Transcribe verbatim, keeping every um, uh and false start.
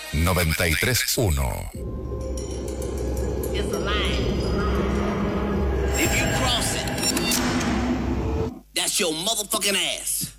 noventa y tres uno. It's a line. If you cross it, that's your motherfucking ass.